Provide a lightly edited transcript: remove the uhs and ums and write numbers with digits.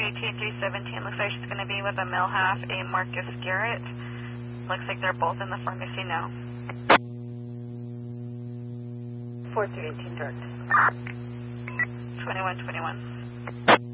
432-317, looks like she's going to be with a male half, a Marcus Garrett. Looks like they're both in the pharmacy now. 4318 direct. 2121.